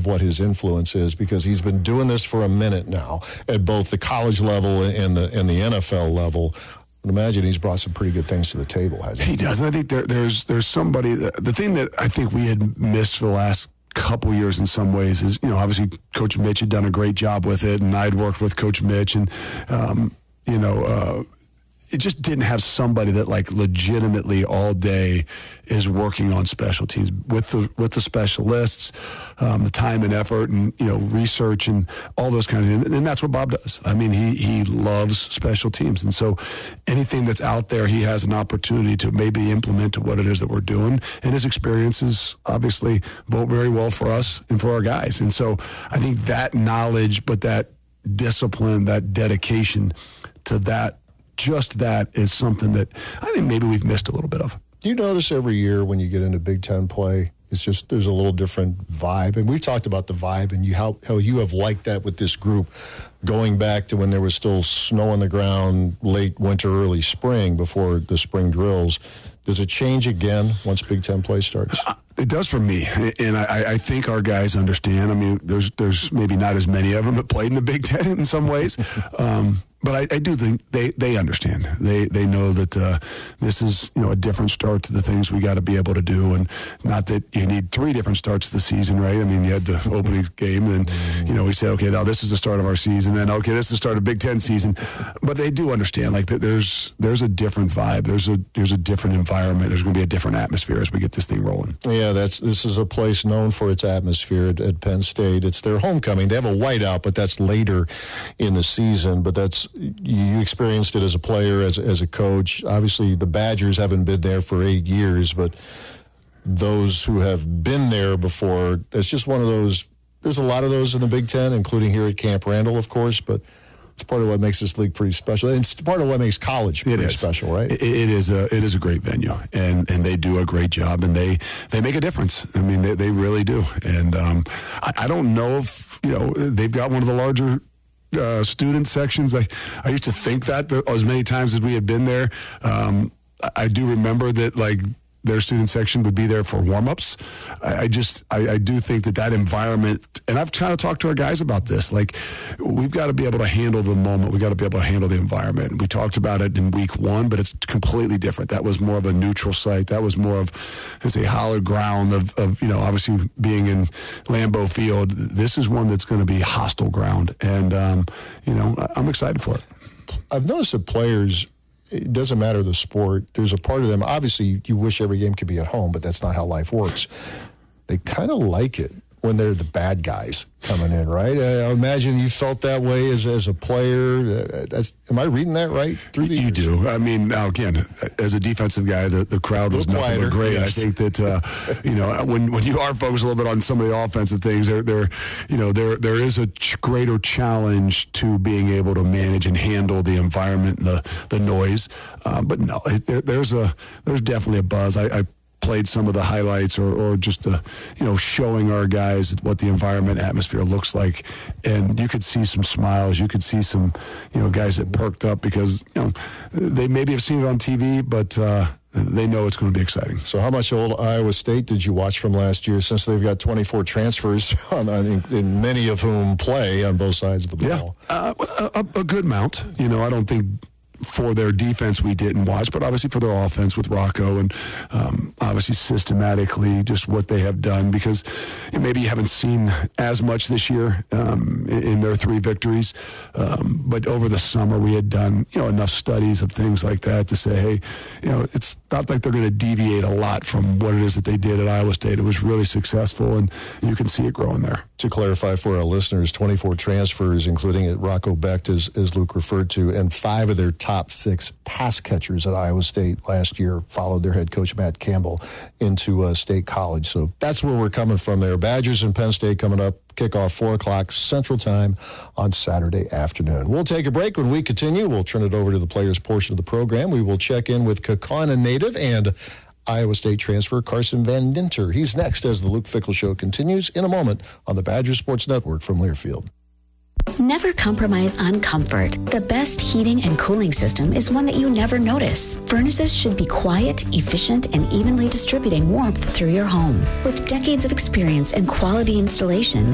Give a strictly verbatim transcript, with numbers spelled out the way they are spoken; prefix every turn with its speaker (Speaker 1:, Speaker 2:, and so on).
Speaker 1: of what his influence is, because he's been doing this for a minute now at both the college level and the and the N F L level. I imagine he's brought some pretty good things to the table, hasn't he?
Speaker 2: He does, and I think there, there's there's somebody. The thing that I think we had missed for the last couple years in some ways is, you know, obviously Coach Mitch had done a great job with it, and I'd worked with Coach Mitch, and um, you know. Uh, It just didn't have somebody that like legitimately all day is working on special teams with the with the specialists, um, the time and effort, and you know research and all those kinds of things. And that's what Bob does. I mean, he he loves special teams, and so anything that's out there, he has an opportunity to maybe implement to what it is that we're doing. And his experiences obviously vote very well for us and for our guys. And so I think that knowledge, but that discipline, that dedication to that. Just that is something that I think maybe we've missed a little bit of.
Speaker 1: Do you notice every year when you get into Big Ten play, it's just there's a little different vibe? And we've talked about the vibe and you how, how you have liked that with this group going back to when there was still snow on the ground, late winter, early spring before the spring drills. Does it change again once Big Ten play starts?
Speaker 2: It does for me, and I, I think our guys understand. I mean, there's there's maybe not as many of them that played in the Big Ten in some ways, um, but I, I do think they, they understand. They they know that uh, this is you know a different start to the things we got to be able to do, and not that you need three different starts to the season, right? I mean, you had the opening game, and you know we said, okay, now this is the start of our season, then okay, this is the start of Big Ten season, but they do understand like that. There's there's a different vibe. There's a there's a different environment. There's going to be a different atmosphere as we get this thing rolling.
Speaker 1: Yeah. Yeah, that's this is a place known for its atmosphere at, at Penn State. It's their homecoming. They have a whiteout, but that's later in the season. But that's you experienced it as a player, as as a coach. Obviously, the Badgers haven't been there for eight years, but those who have been there before, it's just one of those. There's a lot of those in the Big Ten, including here at Camp Randall, of course, but. It's part of what makes this league pretty special. It's part of what makes college pretty special, right?
Speaker 2: It, it is a it is a great venue, and, and they do a great job, and they, they make a difference. I mean, they, they really do. And um, I, I don't know if you know they've got one of the larger uh, student sections. I I used to think that the, as many times as we had been there. Um, I, I do remember that like. Their student section would be there for warm-ups. I, I just, I, I do think that that environment, and I've kind of talked to our guys about this, like we've got to be able to handle the moment. We've got to be able to handle the environment. We talked about it in week one, but it's completely different. That was more of a neutral site. That was more of, as a hallowed ground of, of, you know, obviously being in Lambeau Field. This is one that's going to be hostile ground, and, um, you know, I'm excited for it.
Speaker 1: I've noticed that players, it doesn't matter the sport, there's a part of them, obviously you wish every game could be at home, but that's not how life works. They kind of like it when they're the bad guys coming in, right? I imagine you felt that way as as a player. That's, am I reading that right? Through the
Speaker 2: you
Speaker 1: years?
Speaker 2: do. I mean, now again, as a defensive guy, the, the crowd was nothing
Speaker 1: quieter,
Speaker 2: but great.
Speaker 1: yes.
Speaker 2: I think that uh, you know when when you are focused a little bit on some of the offensive things, there there you know there there is a ch- greater challenge to being able to manage and handle the environment and the the noise. Uh, but no, it, there, there's a there's definitely a buzz. I. I played some of the highlights or, or just, uh, you know, showing our guys what the environment atmosphere looks like. And you could see some smiles. You could see some, you know, guys that perked up because, you know, they maybe have seen it on T V, but uh, they know it's going to be exciting.
Speaker 1: So how much old Iowa State did you watch from last year, since they've got twenty-four transfers, on, on, and many of whom play on both sides of the ball?
Speaker 2: Yeah, uh, a, a good amount. You know, I don't think for their defense we didn't watch, but obviously for their offense with Rocco and um, obviously systematically just what they have done, because maybe you haven't seen as much this year um, in, in their three victories, um, but over the summer we had done you know enough studies of things like that to say, hey, you know it's not like they're going to deviate a lot from what it is that they did at Iowa State. It was really successful, and you can see it growing there.
Speaker 1: To clarify for our listeners, twenty-four transfers, including at Rocco Becht, as, as Luke referred to, and five of their top six pass catchers at Iowa State last year followed their head coach, Matt Campbell, into uh, State College. So that's where we're coming from there. Badgers and Penn State coming up. Kickoff four o'clock Central Time on Saturday afternoon. We'll take a break. When we continue, we'll turn it over to the players portion of the program. We will check in with Kaukauna native and Iowa State transfer Carson Van Dinter. He's next as the Luke Fickell Show continues in a moment on the Badger Sports Network from Learfield.
Speaker 3: Never compromise on comfort. The best heating and cooling system is one that you never notice. Furnaces should be quiet, efficient, and evenly distributing warmth through your home. With decades of experience and quality installation,